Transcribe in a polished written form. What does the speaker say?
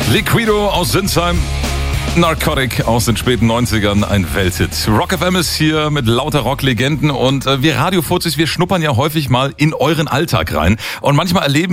Liquido aus Sinsheim. Narcotic aus den späten 90ern, ein Welthit. Rock FM ist hier mit lauter Rocklegenden und wir Radiofuzis, wir schnuppern ja häufig mal in euren Alltag rein und manchmal erleben